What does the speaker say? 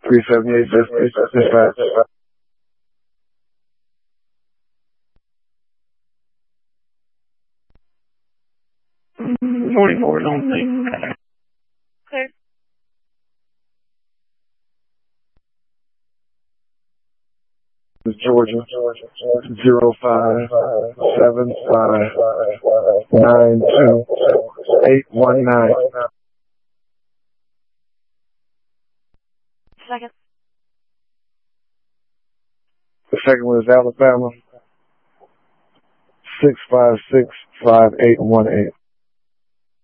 378 dispatch. 44 don't think. Clear. Georgia 057592819. Second. The second one is Alabama 6565818.